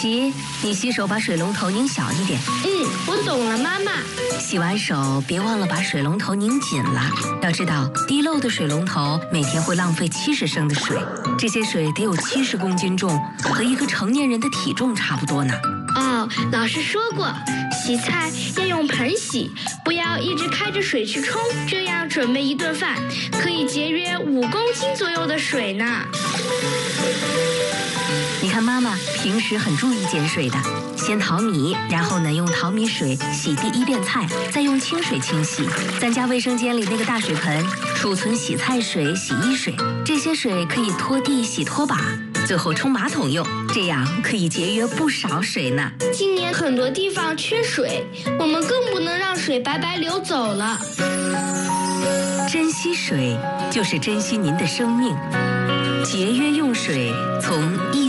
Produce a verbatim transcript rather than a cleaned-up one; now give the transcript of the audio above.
琪，你洗手把水龙头拧小一点。 嗯，我懂了，妈妈。 洗完手别忘了把水龙头拧紧了。要知道，滴漏的水龙头每天会浪费七十升的水，这些水得有七十公斤重，和一个成年人的体重差不多呢。 哦，老师说过，洗菜要用盆洗，不要一直开着水去冲，这样准备一顿饭可以节约五公斤左右的水呢。 你看妈妈平时很注意节水的，先淘米，然后呢用淘米水洗第一遍菜，再用清水清洗。咱家卫生间里那个大水盆储存洗菜水、洗衣水，这些水可以拖地、洗拖把，最后冲马桶用，这样可以节约不少水呢。 今年很多地方缺水，我们更不能让水白白流走了。 珍惜水，就是珍惜您的生命。节约用水，从一